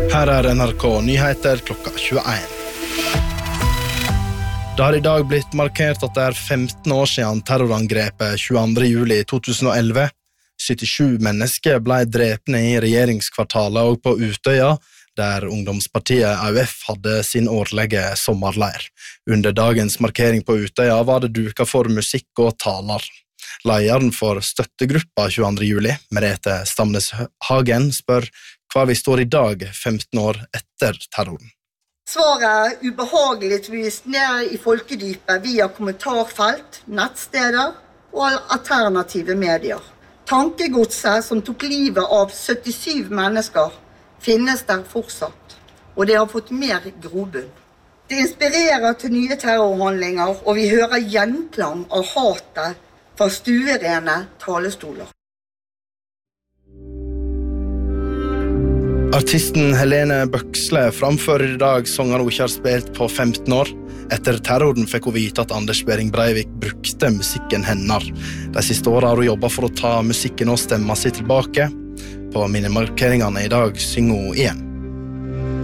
Her NRK Nyheter klokka 21. Det har I dag blitt markert at det 15 år siden terrorangrepet 22. juli 2011. 77 mennesker ble drepne I regjeringskvartalet og på Utøya, der ungdomspartiet AUF hadde sin årlige sommerleir. Under dagens markering på Utøya var det duket for musikk og taler. Lederen for støttegruppa 22. juli, Merete Stamnes Hagen, spør hva vi står I dag 15 år etter terroren. Svaret ubehageligvis ned I folkedypet via kommentarfelt, nettsteder og alternative medier. Tankegodset som tok livet av 77 mennesker finnes der fortsatt, og det har fått mer grobunn. Det inspirerer til nye terrorhandlinger, og vi hører gjenklang av hatet fra stuerene talestoler. Artisten Helene Bøksle framfører I dag sanger hun ikke har spilt på 15 år. Etter terroren fikk hun vite at Anders Behring Breivik brukte musikken hennes. De siste årene har hun jobbet for å ta musikken og stemma si tilbake. På minnemarkeringene I dag synger hun igjen.